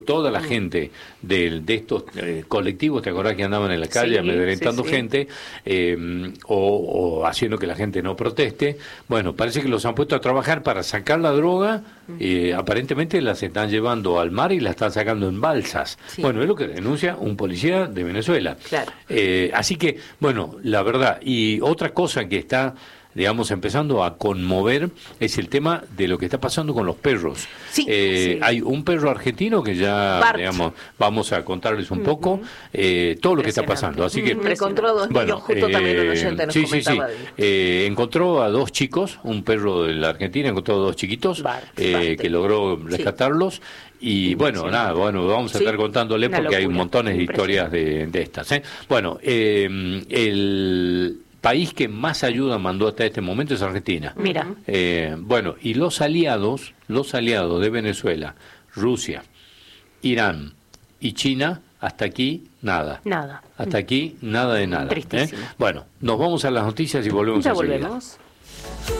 toda la gente de estos colectivos, ¿te acordás que andaban en la calle amedrentando gente o haciendo que la gente no proteste? Bueno, parece que los han puesto a trabajar para sacar la droga, aparentemente las están llevando al mar y la están sacando en balsas. Bueno, es lo que denuncia un policía de Venezuela. Claro. Así que, bueno, la verdad, y otra cosa que está, digamos, empezando a conmover es el tema de lo que está pasando con los perros. Hay un perro argentino que ya, digamos, vamos a contarles un poco todo lo que está pasando. Así que encontró dos niños, justo también un oyente nos comentaba. Encontró a dos chicos, un perro de la Argentina encontró a dos chiquitos que logró rescatarlos. Y bueno, nada, vamos a estar contándole porque hay montones de historias de estas. Bueno, el país que más ayuda mandó hasta este momento es Argentina. Mira. Bueno, y los aliados de Venezuela, Rusia, Irán y China, hasta aquí nada. Nada. Hasta aquí nada de nada. Tristísimo. Bueno, nos vamos a las noticias y volvemos Ya enseguida. volvemos.